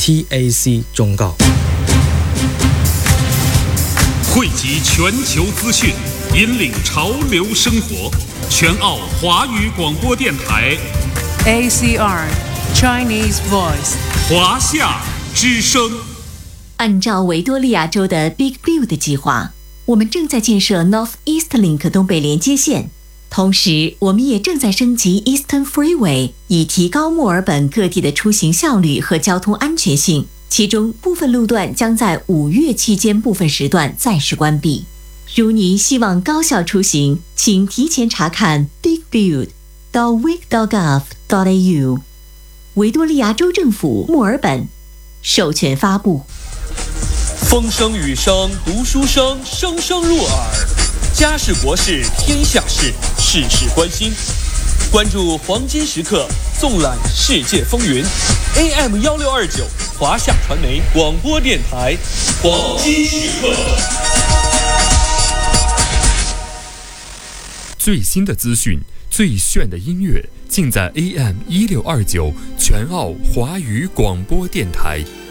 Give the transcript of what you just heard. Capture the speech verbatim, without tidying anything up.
T A C 忠告。 汇集全球资讯，引领潮流生活。全澳华语广播电台 A C R Chinese Voice 华夏之声。 按照维多利亚州的 Big Build 计划，我们正在建设 North East Link 东北连接线，同时我们也正在升级 Eastern Freeway， 以提高墨尔本各地的出行效率和交通安全性。其中部分路段将在五月期间部分时段暂时关闭。如您希望高效出行，请提前查看 big build dot vic dot gov dot a u。 维多利亚州政府墨尔本授权发布。 风声雨声读书声，声声入耳。家事国事天下事，事事关心。关注黄金时刻，纵览世界风云。A M 一六二九华夏传媒广播电台，黄金时刻。 最新的资讯，最炫的音乐，尽在 A M 一六二九全澳华语广播电台。